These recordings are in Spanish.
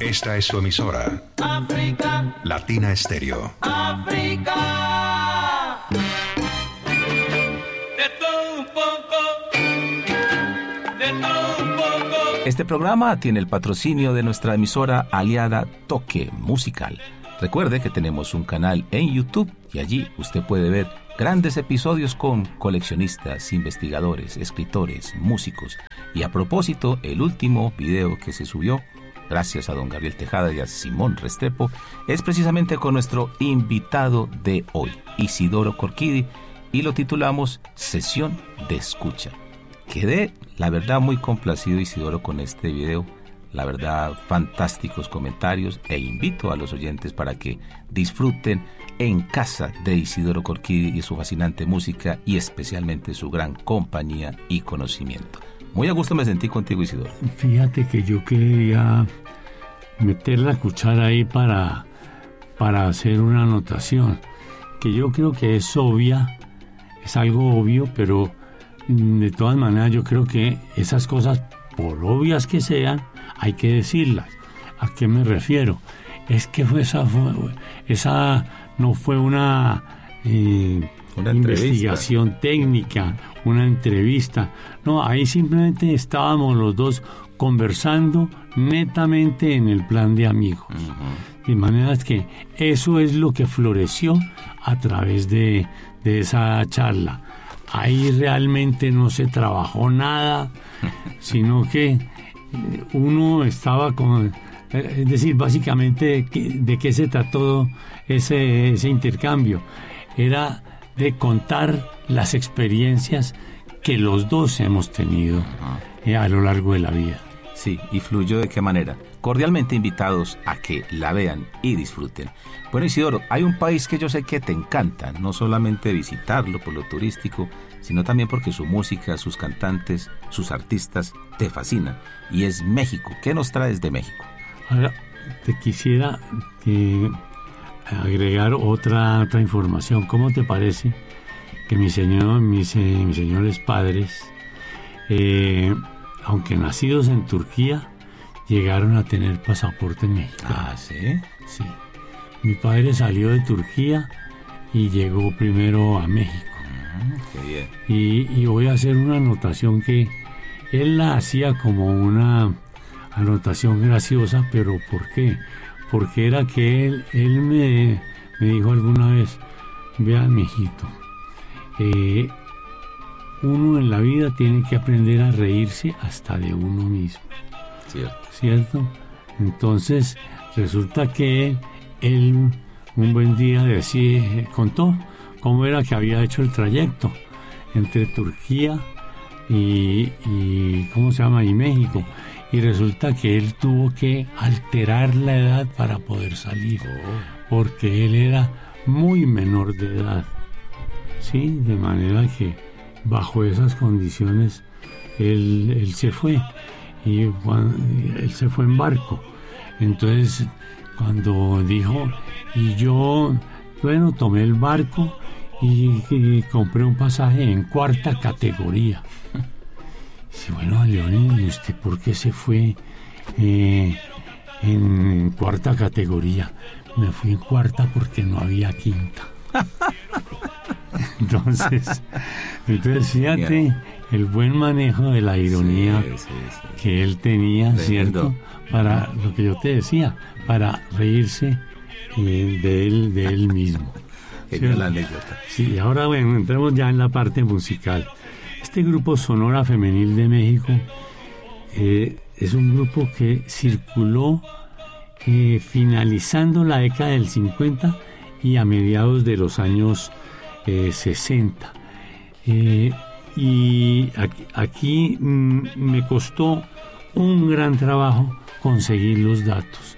Esta es su emisora. África. Latina Estéreo. África. De todo un poco. De todo un poco. Este programa tiene el patrocinio de nuestra emisora aliada Toque Musical. Recuerde que tenemos un canal en YouTube y allí usted puede ver grandes episodios con coleccionistas, investigadores, escritores, músicos. Y a propósito, el último video que se subió, gracias a don Gabriel Tejada y a Simón Restrepo, es precisamente con nuestro invitado de hoy, Isidoro Corquidi, y lo titulamos Sesión de Escucha. Quedé, la verdad, muy complacido, Isidoro, con este video. La verdad, fantásticos comentarios, e invito a los oyentes para que disfruten en casa de Isidoro Corquidi y su fascinante música y especialmente su gran compañía y conocimiento. Muy a gusto me sentí contigo, Isidoro. Fíjate que yo quería meter la cuchara ahí para hacer una anotación, que yo creo que es obvia, es algo obvio, pero de todas maneras yo creo que esas cosas, por obvias que sean, hay que decirlas. ¿A qué me refiero? Es que esa no fue una investigación técnica, una entrevista. No, ahí simplemente estábamos los dos conversando netamente en el plan de amigos. Uh-huh. De manera que eso es lo que floreció a través de esa charla. Ahí realmente no se trabajó nada, sino que uno estaba con... Es decir, básicamente, ¿de qué se trató ese intercambio? Era de contar las experiencias que los dos hemos tenido a lo largo de la vida. Sí, y fluyó de qué manera. Cordialmente invitados a que la vean y disfruten. Bueno, Isidoro, hay un país que yo sé que te encanta, no solamente visitarlo por lo turístico, sino también porque su música, sus cantantes, sus artistas te fascinan, y es México. ¿Qué nos traes de México? Ahora, te quisiera agregar otra información. ¿Cómo te parece que mis señores padres, aunque nacidos en Turquía, llegaron a tener pasaporte mexicano? Ah, ¿sí? Sí. Mi padre salió de Turquía y llegó primero a México. Qué bien. Y voy a hacer una anotación que él la hacía como una anotación graciosa, pero ¿por qué? Porque era que él me dijo alguna vez: vean, mijito, uno en la vida tiene que aprender a reírse hasta de uno mismo. ¿Cierto? Entonces resulta que él un buen día contó cómo era que había hecho el trayecto entre Turquía y ¿cómo se llama? Y México. Y resulta que él tuvo que alterar la edad para poder salir, porque él era muy menor de edad. Sí, de manera que bajo esas condiciones él se fue. Y él se fue en barco. Entonces, cuando dijo, y yo, bueno, tomé el barco y compré un pasaje en 4ª categoría. Dice, bueno, Leonel, ¿y usted por qué se fue en 4ª categoría? Me fui en 4ª porque no había 5ª. Entonces, fíjate el buen manejo de la ironía que él tenía, ¿cierto? Para lo que yo te decía, para reírse de él mismo. Genial la anécdota. Sí, ahora bueno, entremos ya en la parte musical. Este grupo Sonora Femenil de México es un grupo que circuló finalizando la década del 50 y a mediados de los años 60. Y aquí me costó un gran trabajo conseguir los datos.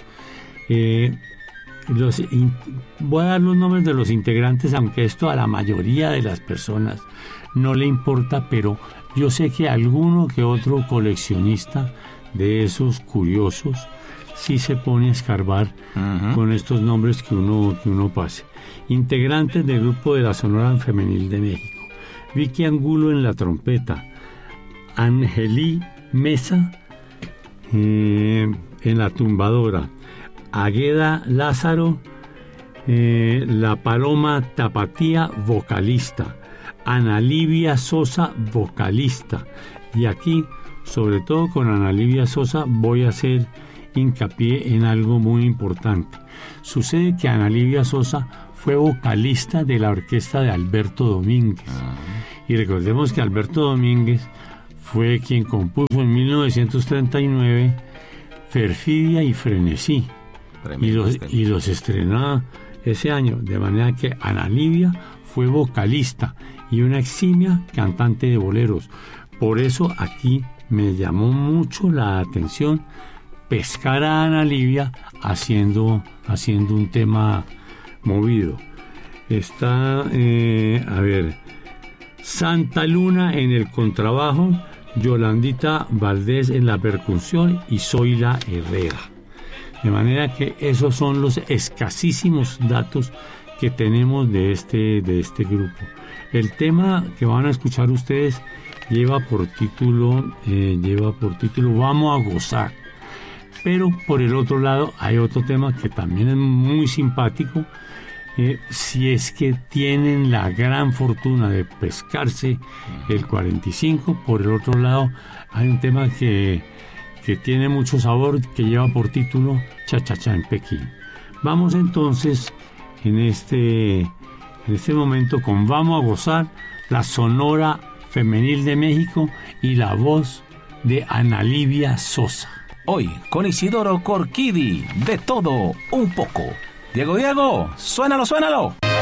Voy a dar los nombres de los integrantes, aunque esto a la mayoría de las personas no le importa, pero yo sé que alguno que otro coleccionista de esos curiosos sí se pone a escarbar con estos nombres que uno pase. Integrantes del grupo de la Sonora Femenil de México: Vicky Angulo en la trompeta, Angelí Mesa en la tumbadora, Águeda Lázaro, la Paloma Tapatía, vocalista, Ana Livia Sosa, vocalista. Y aquí, sobre todo con Ana Livia Sosa, voy a hacer hincapié en algo muy importante. Sucede que Ana Livia Sosa fue vocalista de la orquesta de Alberto Domínguez. Y recordemos que Alberto Domínguez fue quien compuso en 1939 Perfidia y Frenesí. Y los estrenó ese año, de manera que Ana Livia fue vocalista y una eximia cantante de boleros. Por eso aquí me llamó mucho la atención pescar a Ana Livia haciendo un tema movido. Está, Santa Luna en el contrabajo, Yolandita Valdés en la percusión y Zoila Herrera. De manera que esos son los escasísimos datos que tenemos de este grupo. El tema que van a escuchar ustedes lleva por título Vamos a gozar. Pero por el otro lado hay otro tema que también es muy simpático. Si es que tienen la gran fortuna de pescarse el 45, por el otro lado hay un tema que tiene mucho sabor, que lleva por título Cha Cha Cha en Pekín. Vamos entonces en este momento con Vamos a gozar, la Sonora Femenil de México y la voz de Ana Livia Sosa. Hoy con Isidoro Corquidi, de todo un poco. Diego, suénalo.